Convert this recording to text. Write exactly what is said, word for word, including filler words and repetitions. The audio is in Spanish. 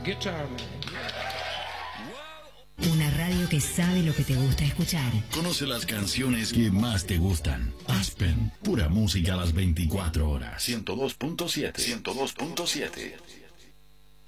guitar man. Una radio que sabe lo que te gusta escuchar. Conoce las canciones que más te gustan. Aspen, pura música a las veinticuatro horas. ciento dos punto siete. ciento dos punto siete.